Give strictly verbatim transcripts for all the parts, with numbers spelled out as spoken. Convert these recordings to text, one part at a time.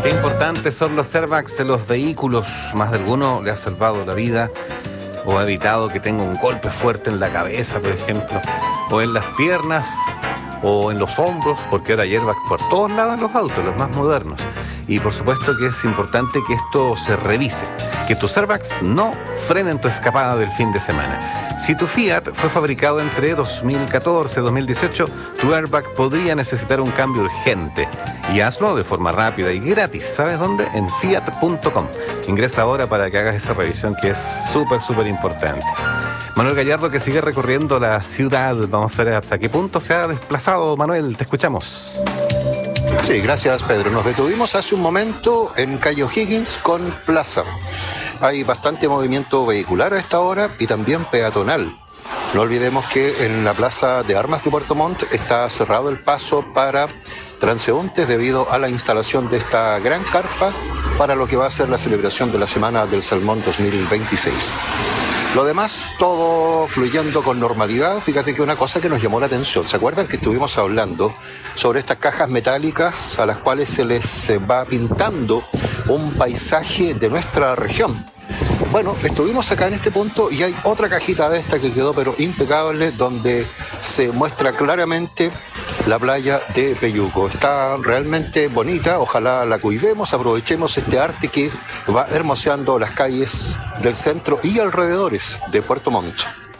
Qué importantes son los airbags de los vehículos. Más de alguno le ha salvado la vida o ha evitado que tenga un golpe fuerte en la cabeza, por ejemplo, o en las piernas, o en los hombros, porque ahora hay airbags por todos lados en los autos, los más modernos. Y por supuesto que es importante que esto se revise, que tus airbags no frenen tu escapada del fin de semana. Si tu Fiat fue fabricado entre dos mil catorce y dos mil dieciocho, tu airbag podría necesitar un cambio urgente. Y hazlo de forma rápida y gratis. ¿Sabes dónde? En fiat punto com. Ingresa ahora para que hagas esa revisión que es súper, súper importante. Manuel Gallardo, que sigue recorriendo la ciudad. Vamos a ver hasta qué punto se ha desplazado. Manuel, te escuchamos. Sí, gracias, Pedro. Nos detuvimos hace un momento en calle O'Higgins con Plaza. Hay bastante movimiento vehicular a esta hora y también peatonal. No olvidemos que en la Plaza de Armas de Puerto Montt está cerrado el paso para transeúntes debido a la instalación de esta gran carpa para lo que va a ser la celebración de la Semana del Salmón dos mil veintiséis. Lo demás, todo fluyendo con normalidad. Fíjate que una cosa que nos llamó la atención, ¿se acuerdan que estuvimos hablando sobre estas cajas metálicas a las cuales se les va pintando un paisaje de nuestra región? Bueno, estuvimos acá en este punto y hay otra cajita de esta que quedó pero impecable, donde se muestra claramente la playa de Peyuco. Está realmente bonita, ojalá la cuidemos, aprovechemos este arte que va hermoseando las calles del centro y alrededores de Puerto Montt.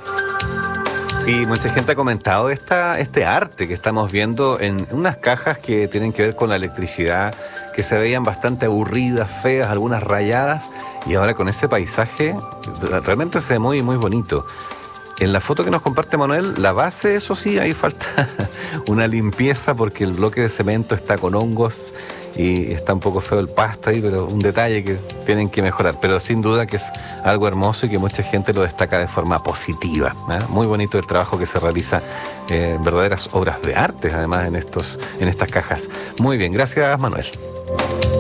Sí, mucha gente ha comentado esta, este arte que estamos viendo en unas cajas que tienen que ver con la electricidad, que se veían bastante aburridas, feas, algunas rayadas, y ahora con ese paisaje realmente se ve muy, muy bonito. En la foto que nos comparte Manuel, la base, eso sí, ahí falta una limpieza porque el bloque de cemento está con hongos y está un poco feo el pasto ahí, pero un detalle que tienen que mejorar. Pero sin duda que es algo hermoso y que mucha gente lo destaca de forma positiva, ¿eh? Muy bonito el trabajo que se realiza, eh, verdaderas obras de arte, además, en estos, en estas cajas. Muy bien, gracias, Manuel.